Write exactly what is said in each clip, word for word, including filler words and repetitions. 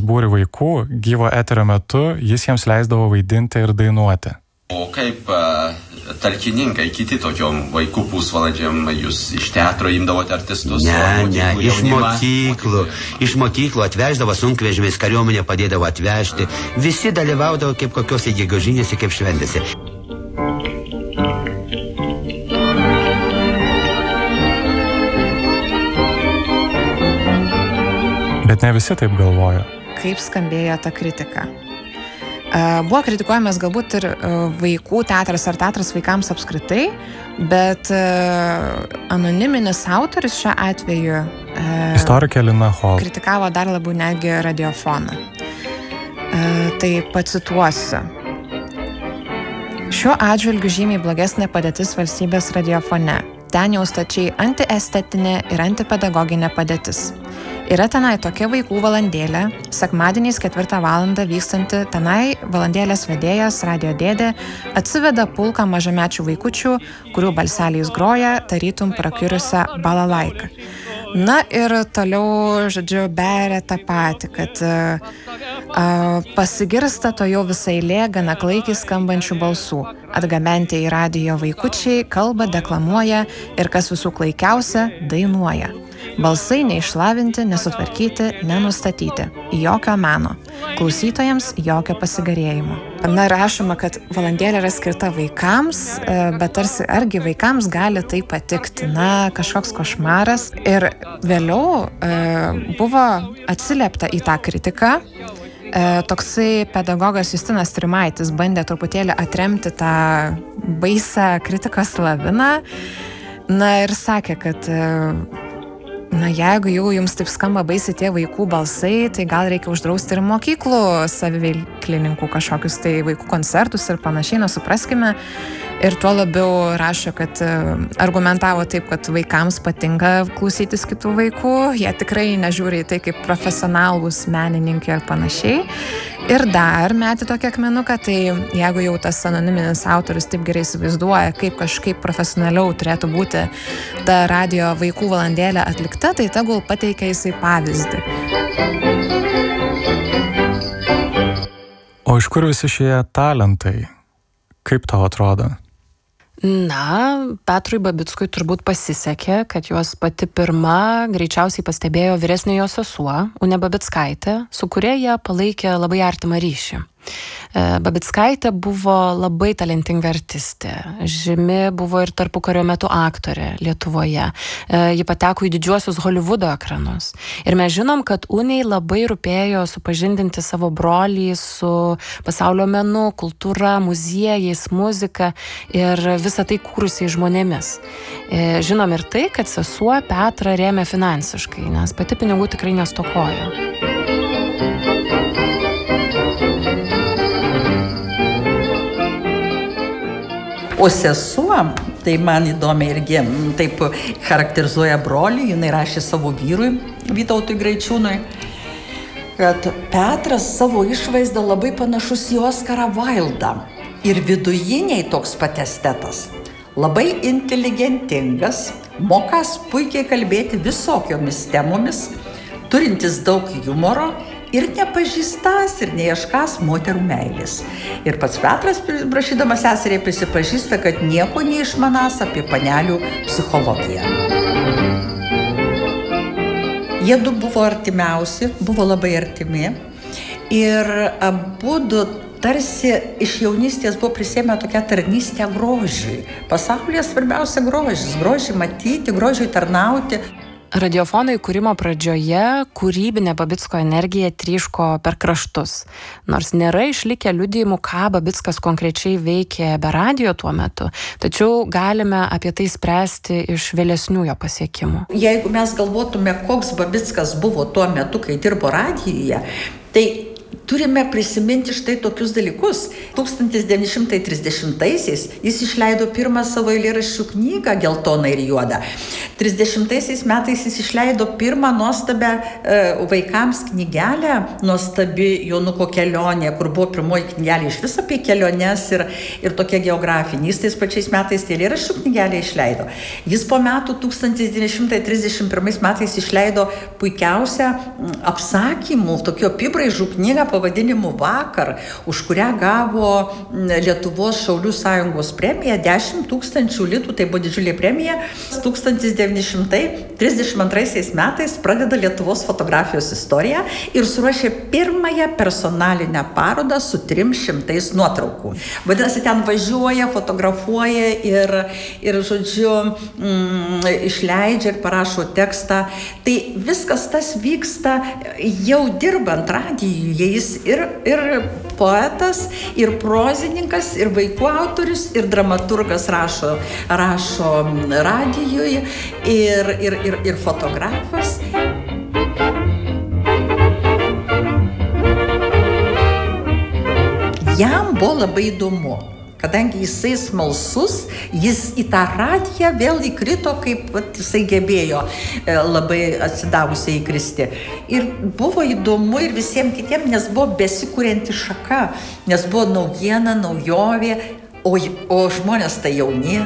būrį vaikų, gyvo eterio metu jis jiems leisdavo vaidinti ir dainuoti. O kaip uh, talkininkai, kiti tokiom vaikų pusvalandžiam, jūs iš teatro imdavote artistus? Ne, ne, iš mokyklų. Iš mokyklų atveždavo sunkvežimiais, kariuomenė padėdavo atvežti. Visi dalyvaudavo kaip kokiose gegužinėse, kaip šventėse. Bet ne visi taip galvojo. Kaip skambėjo ta kritika? Buvo kritikuojamas galbūt ir vaikų teatras ar teatras vaikams apskritai, bet anoniminis autorius šiuo atveju istorikė Lina Hall kritikavo dar labiau netgi radiofoną. Tai pacituosiu. Šiuo atžvilgiu žymiai blogesnė padėtis valstybės radiofone. Ten jau stačiai antiestetinė ir antipedagoginė padėtis. Yra tenai tokia vaikų valandėlė, sekmadieniais ketvirtą valandą vykstanti tenai valandėlės vedėjas, radio dėdė, atsiveda pulką mažamečių vaikučių, kurių balseliais groja tarytum prakirusią balalaiką. Na ir toliau, žodžiu, beria tą patį, kad a, pasigirsta to jau visai lė gana klaikiai skambančių balsų. Atgabenti į radijo vaikučiai kalba, deklamuoja ir kas visų klaikiausia, dainuoja. Balsai neišlavinti, nesutvarkyti, nenustatyti. Jokio meno. Klausytojams jokio pasigarėjimo. Na, rašoma, kad valandėlė yra skirta vaikams, bet tarsi argi vaikams gali tai patikti. Na, kažkoks košmaras. Ir vėliau e, buvo atsiliepta į tą kritiką. E, toksai pedagogas Justinas Trimaitis bandė truputėlį atremti tą baisą kritikos laviną. Na ir sakė, kad e, na, jeigu jau jums taip skamba baisiai tie vaikų balsai, tai gal reikia uždrausti ir mokyklų saviveiklininkų kažkokius tai vaikų koncertus ir panašiai, na, supraskime. Ir tuo labiau rašo, kad argumentavo taip, kad vaikams patinka klausytis kitų vaikų, jie tikrai nežiūri į tai kaip profesionalūs menininkai ir panašiai. Ir dar metė tokį akmenuką, tai jeigu jau tas anoniminis autorius taip gerai įsivaizduoja, kaip kažkaip profesionaliau turėtų būti ta radio vaikų valandėlė atlikta, tai tegul pateikia jisai pavyzdį. O iš kur visi šie talentai? Kaip tau atrodo? Na, Petrui Babickui turbūt pasisekė, kad juos pati pirma greičiausiai pastebėjo vyresnė jo sesuo, Unė Babickaitė, su kuria jie palaikė labai artimą ryšį. Babickaitė buvo labai talentinga artistė, žymi buvo ir tarpukario metu aktorė Lietuvoje. Ji pateko į didžiuosius Holivudo ekranus. Ir mes žinom, kad Unei labai rūpėjo supažindinti savo brolį su pasaulio menu, kultūra, muziejais, muzika ir visą tai kūrusiai žmonėmis. Žinom ir tai, kad sesuo Petrą rėmė finansiškai, nes pati pinigų tikrai nestokojo. O sesuo, tai man įdomi irgi taip charakterizuoja brolį, jinai rašė savo vyrui, Vytautui Graičiūnui, kad Petras savo išvaizdą labai panašus į Oskarą Vaildą ir vidujiniai toks pat estetas. Labai inteligentingas, mokas puikiai kalbėti visokiomis temomis, turintis daug humoro ir nepažįstas ir neieškas moterų meilės. Ir pats Petras, prašydamas seseriai, prisipažįsta, kad nieko neišmanas apie panelių psichologiją. Jie du buvo artimiausi, buvo labai artimi ir abudu tarsi iš jaunystės buvo prisėmę tokią tarnystę grožiui. Pasaulyje svarbiausia grožis, grožį matyti, grožiui tarnauti. Radiofono įkūrimo pradžioje kūrybinė Babicko energija tryško per kraštus. Nors nėra išlikę liudijimų, ką Babickas konkrečiai veikė be radijo tuo metu, tačiau galime apie tai spręsti iš vėlesnių jo pasiekimų. Jeigu mes galvotume, koks Babickas buvo tuo metu, kai dirbo radijuje, tai turime prisiminti štai tokius dalykus. tūkstantis devyni šimtai trisdešimtaisiais jis išleido pirmą savo eilėraščių knygą Geltona ir juoda. trisdešimtaisiais metais jis išleido pirmą nuostabę e, vaikams knygelę, nuostabi Jonuko kelionė, kur buvo pirmoji knygelė iš vis apie keliones ir, ir tokia geografinė. Jis tais pačiais metais eilėraščių knygelę išleido. Jis po metų tūkstantis devyni šimtai trisdešimt pirmais metais išleido puikiausią apsakymų, tokio apibraižų knygą pavadinimu Vakar, už kurią gavo Lietuvos Šaulių sąjungos premiją, dešimt tūkstančių litų, tai buvo didžiulė premija. tūkstantis devyni šimtai trisdešimt antraisiais metais pradeda Lietuvos fotografijos istoriją ir suruošė pirmąją personalinę parodą su trim šimtais nuotraukų. Vadinasi, ten važiuoja, fotografuoja ir, ir žodžiu, mm, išleidžia ir parašo tekstą. Tai viskas tas vyksta jau dirbant radijuje. Jis ir, ir poetas, ir prozininkas, ir vaikų autorius, ir dramaturgas rašo, rašo radijuje, ir, ir, ir, ir fotografas. Jam buvo labai įdomu. Kadangi jisai smalsus, jis į tą radiją vėl įkrito, kaip vat, jisai gebėjo e, labai atsidavusiai įkristi. Ir buvo įdomu ir visiems kitiems, nes buvo besikurianti šaka, nes buvo naujiena, naujovė, o, o žmonės tai jauni.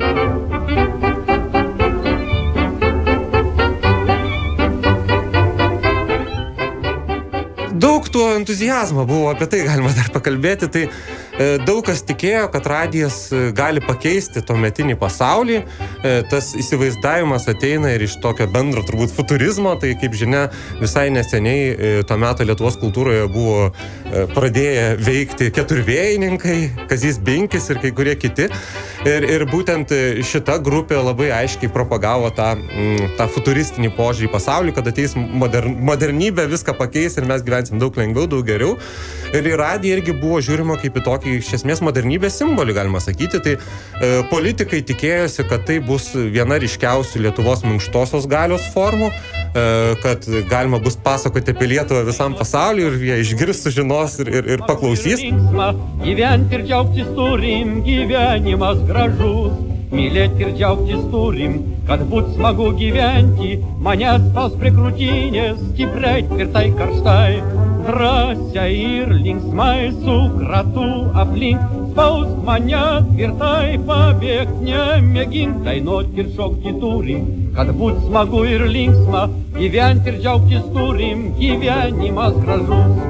Daug to entuziazmo buvo, apie tai galima dar pakalbėti. Tai e, daug kas tikėjo, kad radijas gali pakeisti tuometinį pasaulį. E, tas įsivaizdavimas ateina ir iš tokio bendro turbūt futurizmo. Tai kaip žinia, visai neseniai e, tuo metu Lietuvos kultūroje buvo e, pradėję veikti keturvėjininkai, Kazys Binkis ir kai kurie kiti. Ir, ir būtent šita grupė labai aiškiai propagavo tą, tą futuristinį požiūrį į pasaulį, kad ateis modern, modernybė, viską pakeis ir mes gyvensim daug lengviau, daug geriau. Ir į radiją irgi buvo žiūrima kaip į tokį iš esmės modernybės simbolį, galima sakyti. Tai e, politikai tikėjosi, kad tai bus viena ryškiausių Lietuvos minkštosios galios formų, e, kad galima bus pasakoti apie Lietuvą visam pasauliu ir jie išgirs, sužinos ir, ir, ir paklausys. Gyventi ir džiaugtis turim, gyvenimas gražus. Mylėti ir džiaugtis turim, kad būt smagu gyventi. Manęs spaus prie krūtinės, stipriai, tvirtai, karštai. Drąsiai ir linksmai su kratu aplink. Spaus mane tvirtai, pabėgt nemėgint. Dainuot ir šokti turim, kad būt smagu ir linksma. Gyventi ir džiaugtis turim, gyvenimas gražus.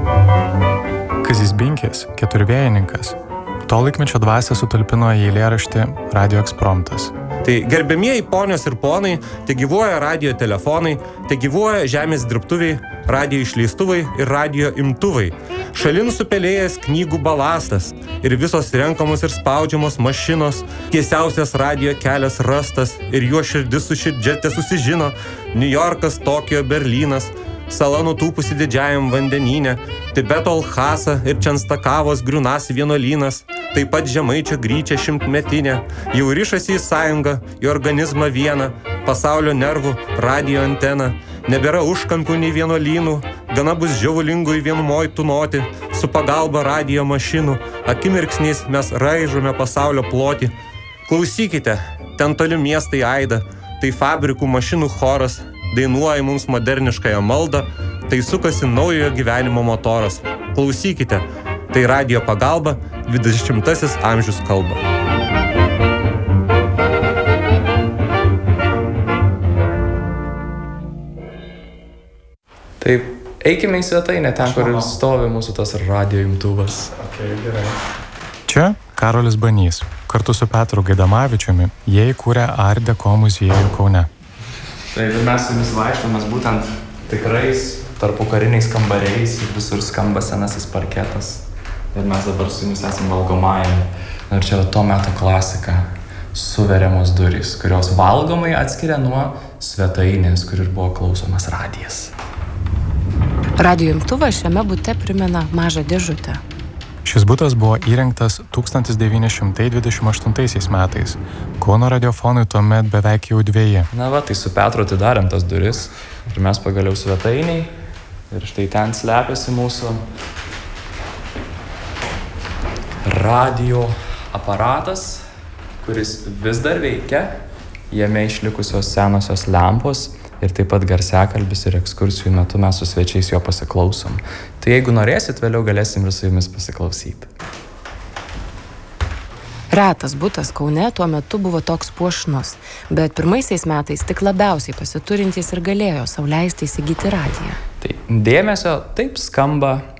Kazys Binkis, keturvėjininkas, to laikmečio dvasią sutalpino į eilėraštį Radio Ekspromtas. Tai gerbėmieji ponios ir ponai, te gyvuoja radio telefonai, te gyvuoja žemės dirbtuviai, radio išleistuvai ir radio imtuvai. Šalin supelėjęs knygų balastas ir visos renkamos ir spaudžiamos mašinos, tiesiausias radio kelias rastas ir jo širdis su širdžiate susižino. Niujorkas, Tokijo, Berlynas, sala nutūpusi didžiajam vandenyne, Tibeto Alchasa ir Čenstakavos griunasi vienuolynas, taip pat Žemaičio Gryčia šimtmetinė, jau rišasi į sąjungą, į organizmą vieną, pasaulio nervų, radio anteną, nebėra užkampių nei vienuolynų, gana bus žiaulingų į vienumoj tūnoti, su pagalba radio mašinų, akimirksniais mes raižome pasaulio plotį. Klausykite, ten toli miestai aida, tai fabrikų mašinų choras, dainuoja mums moderniškąją maldą, tai sukasi naujojo gyvenimo motoras. Klausykite, tai radijo pagalba, dvidešimtasis amžius kalba. Taip, eikime į svetainę, ten, kur stovi mūsų tas radijo imtuvas. Okay, gerai. Čia Karolis Banys. Kartu su Petru Gaidamavičiumi jie įkūrė Art Deco muziejų Kaune. Tai mes su jumis vaikštomas būtent tikrais tarpukariniais kambariais ir visur skamba senasis parketas. Ir mes dabar su jumis esam valgomajame. Ir čia yra to meto klasika. Suveriamos durys, kurios valgomai atskiria nuo svetainės, kur ir buvo klausomas radijas. Radijo imtuvas šiame bute primena mažą dėžutę. Šis butas buvo įrengtas tūkstantis devyni šimtai dvidešimt aštuntaisiais metais. Kauno radiofonui tuomet beveik jau dveji. Na va, tai su Petru atidarėm tas duris ir mes pagaliau svetainiai ir štai ten slepiasi mūsų radio aparatas, kuris vis dar veikia, jame išlikusios senosios lempos ir taip pat garsiakalbis ir ekskursijų metu mes su svečiais jo pasiklausom. Tai jeigu norėsit, vėliau galėsim ir su jumis pasiklausyti. Retas butas Kaune tuo metu buvo toks puošnus, bet pirmaisiais metais tik labiausiai pasiturintys ir galėjo sau leisti įsigyti radiją. Tai dėmesio taip skamba